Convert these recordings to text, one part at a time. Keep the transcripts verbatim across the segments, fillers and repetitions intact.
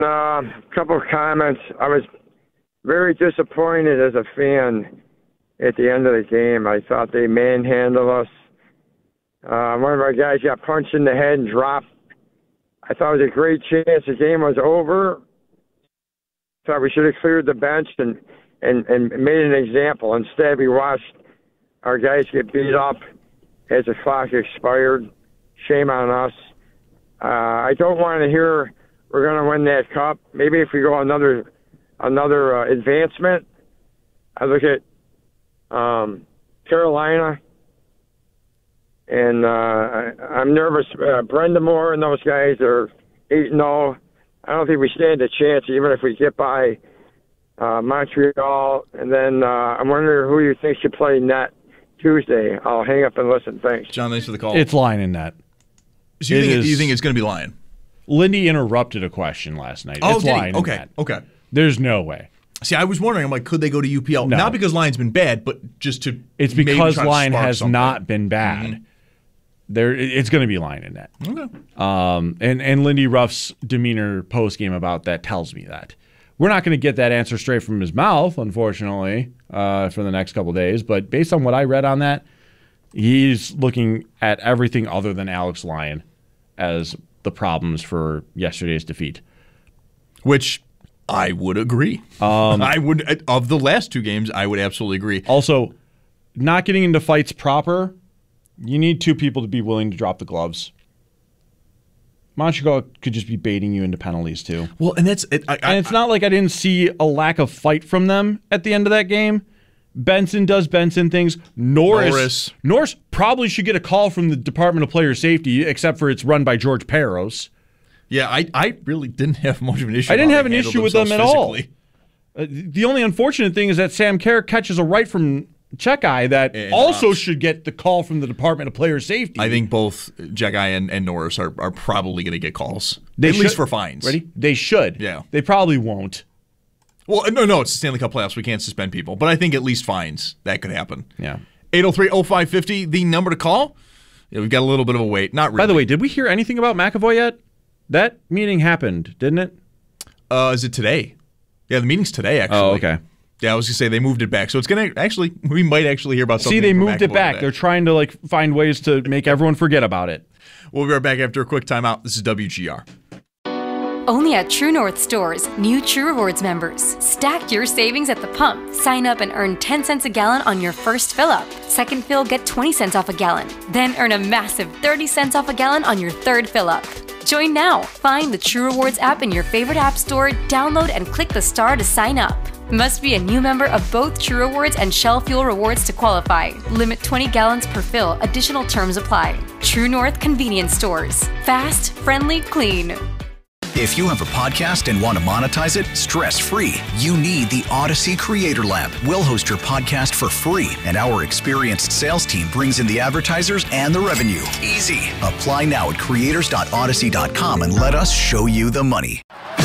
uh, a couple of comments. I was very disappointed as a fan at the end of the game. I thought they manhandled us. Uh, one of our guys got punched in the head and dropped. I thought it was a great chance. The game was over. Thought we should have cleared the bench and, and, and made an example. Instead, we watched our guys get beat up as the clock expired. Shame on us. Uh, I don't want to hear we're going to win that cup. Maybe if we go another another uh, advancement. I look at um, Carolina, and uh, I, I'm nervous. Uh, Brenda Moore and those guys are eight and oh. I don't think we stand a chance, even if we get by uh, Montreal. And then uh, I'm wondering who you think should play net Tuesday. I'll hang up and listen. Thanks. John, thanks for the call. It's Lyon in net. So you, It think, is- you think it's going to be Lyon? Lindy interrupted a question last night. Oh, it's did he? Lyon in Okay, net. okay. There's no way. See, I was wondering, I'm like, could they go to U P L? No. Not because Lyon's been bad, but just to It's maybe because try to Lyon spark has something. not been bad. Mhm. There, it's going to be Lyon in net. Okay. Um, and, and Lindy Ruff's demeanor post-game about that tells me that. We're not going to get that answer straight from his mouth, unfortunately, uh, for the next couple of days. But based on what I read on that, he's looking at everything other than Alex Lyon as the problems for yesterday's defeat. Which I would agree. Um, I would, of the last two games, I would absolutely agree. Also, not getting into fights proper, you need two people to be willing to drop the gloves. Montreal could just be baiting you into penalties, too. Well, and that's it, I, And it's not like I didn't see a lack of fight from them at the end of that game. Benson does Benson things. Norris, Norris. Norris probably should get a call from the Department of Player Safety, except for it's run by George Peros. Yeah, I, I really didn't have much of an issue. I didn't how have they an handled issue with them at themselves all. physically. Uh, the only unfortunate thing is that Sam Kerr catches a right from Checkeye that And also drops. should get the call from the Department of Player Safety. I think both Jegai and, and Norris are, are probably going to get calls. They at should- least for fines. Ready? They should. Yeah. They probably won't. Well, no, no, it's the Stanley Cup playoffs. We can't suspend people. But I think at least fines. That could happen. Yeah. eight oh three oh five fifty, the number to call. Yeah, we've got a little bit of a wait. Not really. By the way, did we hear anything about McAvoy yet? That meeting happened, didn't it? Uh, is it today? Yeah, the meeting's today, actually. Oh, okay. Yeah, I was going to say they moved it back. So it's going to actually, we might actually hear about something. See, they from moved it McAvoy back. today. They're trying to like find ways to make everyone forget about it. We'll be right back after a quick timeout. This is W G R. Only at True North stores, new True Rewards members. Stack your savings at the pump. Sign up and earn ten cents a gallon on your first fill up. Second fill, get twenty cents off a gallon. Then earn a massive thirty cents off a gallon on your third fill up. Join now. Find the True Rewards app in your favorite app store, download and click the star to sign up. Must be a new member of both True Rewards and Shell Fuel Rewards to qualify. Limit twenty gallons per fill. Additional terms apply. True North Convenience Stores. Fast, friendly, clean. If you have a podcast and want to monetize it stress-free, you need the Odyssey Creator Lab. We'll host your podcast for free, and our experienced sales team brings in the advertisers and the revenue. Easy. Apply now at creators dot odyssey dot com and let us show you the money.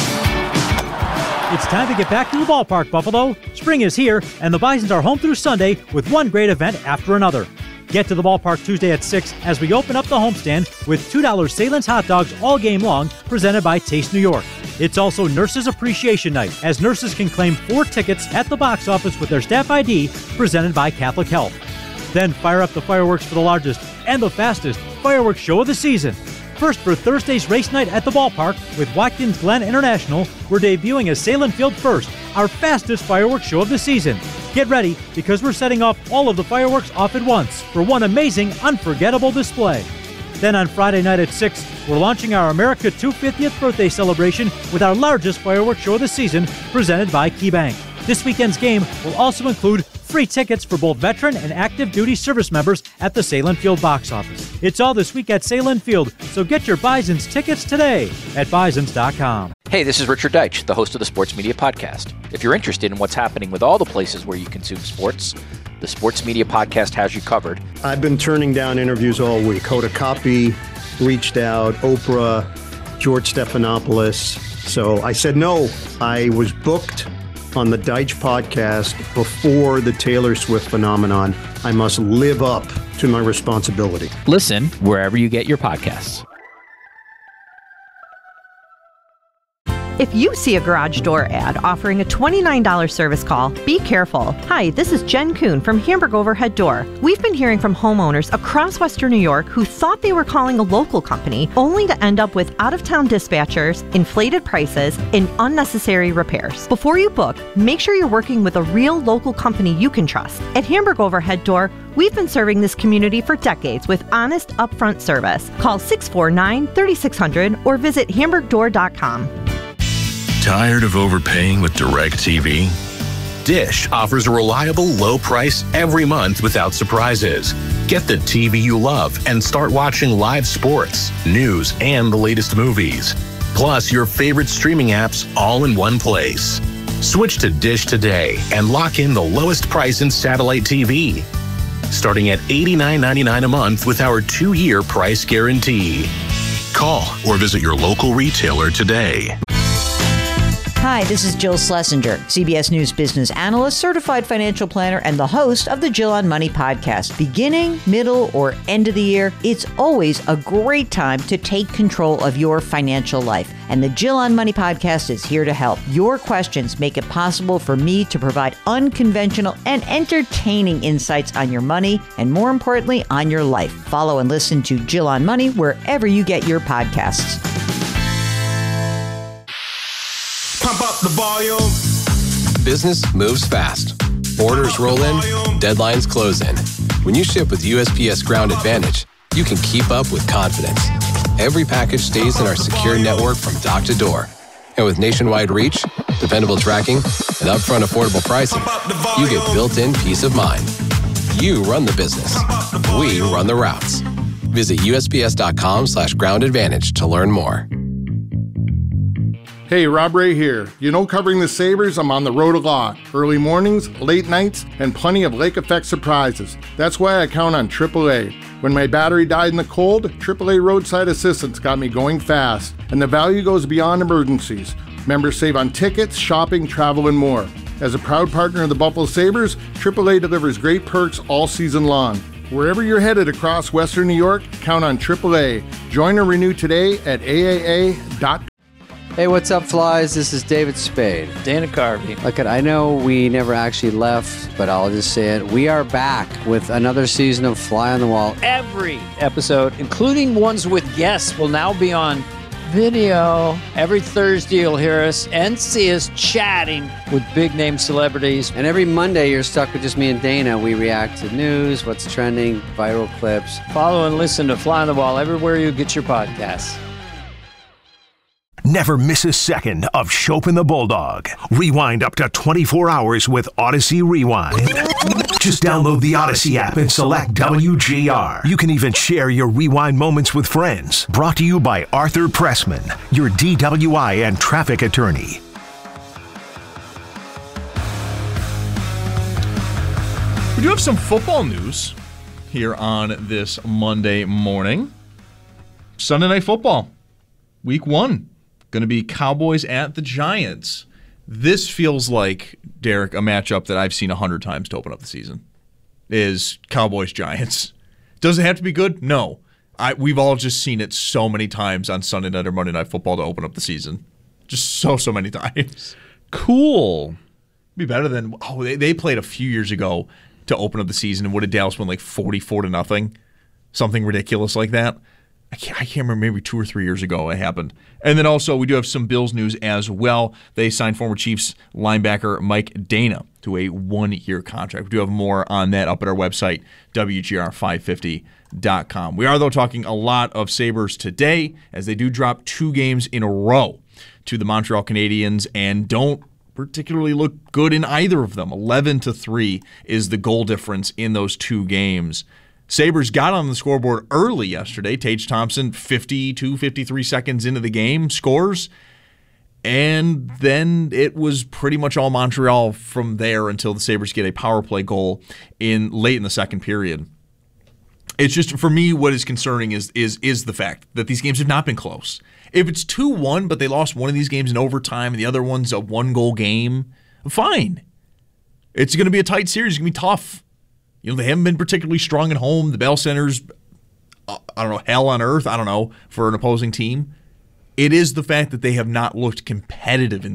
It's time to get back to the ballpark, Buffalo. Spring is here, and the Bisons are home through Sunday with one great event after another. Get to the ballpark Tuesday at six as we open up the homestand with two dollar Salem's hot dogs all game long, presented by Taste New York. It's also Nurses Appreciation Night, as nurses can claim four tickets at the box office with their staff I D, presented by Catholic Health. Then fire up the fireworks for the largest and the fastest fireworks show of the season. First for Thursday's race night at the ballpark with Watkins Glen International, we're debuting as Salem Field First, our fastest fireworks show of the season. Get ready, because we're setting off all of the fireworks off at once for one amazing, unforgettable display. Then on Friday night at six, we're launching our America two hundred fiftieth birthday celebration with our largest fireworks show of the season, presented by KeyBank. This weekend's game will also include free tickets for both veteran and active duty service members at the Salem Field box office. It's all this week at Salem Field, so get your Bisons tickets today at bisons dot com. Hey, this is Richard Deitch, the host of the Sports Media Podcast. If you're interested in what's happening with all the places where you consume sports, the Sports Media Podcast has you covered. I've been turning down interviews all week. Hoda Kotb reached out, Oprah, George Stephanopoulos. So I said no. I was booked on the Deitch podcast before the Taylor Swift phenomenon. I must live up to my responsibility. Listen wherever you get your podcasts. If you see a garage door ad offering a twenty-nine dollars service call, be careful. Hi, this is Jen Kuhn from Hamburg Overhead Door. We've been hearing from homeowners across Western New York who thought they were calling a local company only to end up with out-of-town dispatchers, inflated prices, and unnecessary repairs. Before you book, make sure you're working with a real local company you can trust. At Hamburg Overhead Door, we've been serving this community for decades with honest, upfront service. Call six four nine, three six zero zero or visit hamburg door dot com. Tired of overpaying with DirecTV? Dish offers a reliable low price every month without surprises. Get the T V you love and start watching live sports, news, and the latest movies. Plus your favorite streaming apps all in one place. Switch to Dish today and lock in the lowest price in satellite T V. Starting at eighty-nine ninety-nine a month with our two-year price guarantee. Call or visit your local retailer today. Hi, this is Jill Schlesinger, C B S News business analyst, certified financial planner, and the host of the Jill on Money podcast. Beginning, middle, or end of the year, it's always a great time to take control of your financial life. And the Jill on Money podcast is here to help. Your questions make it possible for me to provide unconventional and entertaining insights on your money and, more importantly, on your life. Follow and listen to Jill on Money wherever you get your podcasts. Pump up the volume. Business moves fast. Orders roll in, deadlines close in. When you ship with U S P S Ground Advantage, you can keep up with confidence. Every package stays in our secure network from dock to door. And with nationwide reach, dependable tracking, and upfront affordable pricing, you get built-in peace of mind. You run the business. We run the routes. Visit U S P S dot com slash ground advantage to learn more. Hey, Rob Ray here. You know, covering the Sabres, I'm on the road a lot. Early mornings, late nights, and plenty of lake effect surprises. That's why I count on triple A. When my battery died in the cold, triple A Roadside Assistance got me going fast. And the value goes beyond emergencies. Members save on tickets, shopping, travel, and more. As a proud partner of the Buffalo Sabres, triple A delivers great perks all season long. Wherever you're headed across Western New York, count on triple A. Join or renew today at A A A dot com. Hey, what's up, Flies? This is David Spade. Dana Carvey. Look, I know we never actually left, but I'll just say it. We are back with another season of Fly on the Wall. Every episode, including ones with guests, will now be on video. Every Thursday, you'll hear us and see us chatting with big-name celebrities. And every Monday, you're stuck with just me and Dana. We react to news, what's trending, viral clips. Follow and listen to Fly on the Wall everywhere you get your podcasts. Never miss a second of Schopp and the Bulldog. Rewind up to twenty-four hours with Odyssey Rewind. Just download the Odyssey app and select W G R. You can even share your rewind moments with friends. Brought to you by Arthur Pressman, your D W I and traffic attorney. We do have some football news here on this Monday morning. Sunday Night Football, week one. Going to be Cowboys at the Giants. This feels like, Derek, a matchup that I've seen a hundred times to open up the season. Is Cowboys-Giants. Does it have to be good? No. I, we've all just seen it so many times on Sunday Night or Monday Night Football to open up the season. Just so, so many times. Cool. Be better than, oh, they, they played a few years ago to open up the season, and what did Dallas win, like forty-four to nothing? Something ridiculous like that. I can't, I can't remember, maybe two or three years ago it happened. And then also we do have some Bills news as well. They signed former Chiefs linebacker Mike Dana to a one-year contract. We do have more on that up at our website, W G R five fifty dot com. We are, though, talking a lot of Sabres today as they do drop two games in a row to the Montreal Canadiens and don't particularly look good in either of them. eleven to three is the goal difference in those two games. Sabres got on the scoreboard early yesterday. Tage Thompson, fifty-two, fifty-three seconds into the game, scores. And then it was pretty much all Montreal from there until the Sabres get a power play goal in late in the second period. It's just, for me, what is concerning is is is the fact that these games have not been close. If it's two one, but they lost one of these games in overtime and the other one's a one-goal game, fine. It's going to be a tight series. It's going to be tough. You know, they haven't been particularly strong at home. The Bell Center's, I don't know, hell on earth, I don't know, for an opposing team. It is the fact that they have not looked competitive in